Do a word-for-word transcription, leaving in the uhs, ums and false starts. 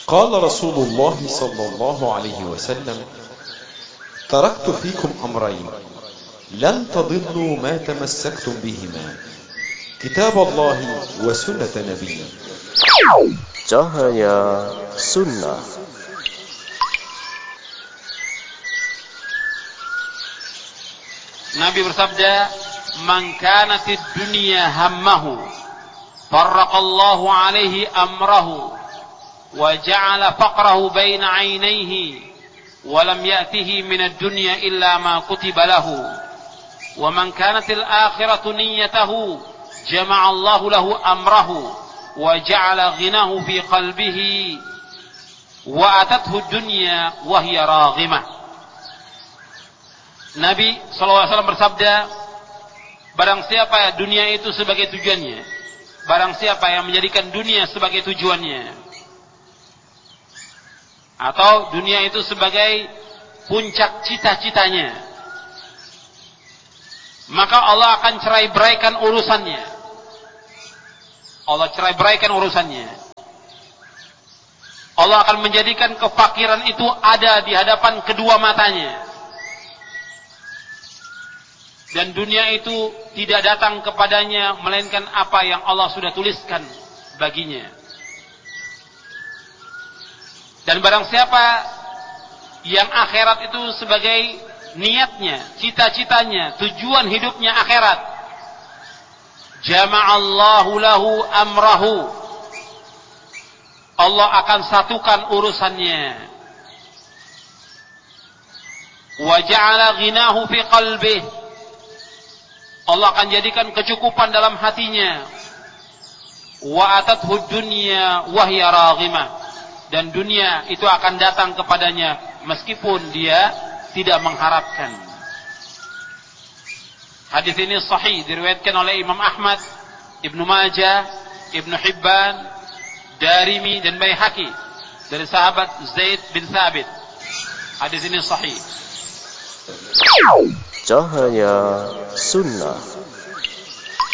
قال رسول الله صلى الله عليه وسلم: تركت فيكم أمرين لن تضلوا ما تمسكتم بهما، كتاب الله وسنة نبيه. Cahaya Sunnah. Nabi bersabda, "Man kanatid dunya hammahu, farraqallahu alaihi amrahu, wa ja'ala faqrahu baina 'ainayhi, wa lam ya'tihi min ad-dunya illa ma kutiba lahu. Wa man kanatil akhiratu niyyatahu, jama'a Allahu lahu amrahu, wa ja'ala ghinahu fi qalbihi, wa atathu ad-dunya wa hiya raghimah." Nabi shallallahu alaihi wasallam bersabda, barang siapa ya dunia itu sebagai tujuannya, barang siapa yang menjadikan dunia sebagai tujuannya, atau dunia itu sebagai puncak cita-citanya, maka Allah akan cerai-beraikan urusannya. Allah cerai-beraikan urusannya. Allah akan menjadikan kefakiran itu ada di hadapan kedua matanya. Dan dunia itu tidak datang kepadanya melainkan apa yang Allah sudah tuliskan baginya. Dan barang siapa yang akhirat itu sebagai niatnya, cita-citanya, tujuan hidupnya akhirat, jama'allahu lahu amrahu, Allah akan satukan urusannya. Wa ja'ala ghinahu fi qalbihi, Allah akan jadikan kecukupan dalam hatinya. Wa atathu dunya wa hiya raghimah, dan dunia itu akan datang kepadanya meskipun dia tidak mengharapkan. Hadis ini sahih, diriwayatkan oleh Imam Ahmad, Ibnu Majah, Ibnu Hibban, Darimi dan Baihaqi dari sahabat Zaid bin Thabit. Hadis ini sahih. Cahaya Sunnah.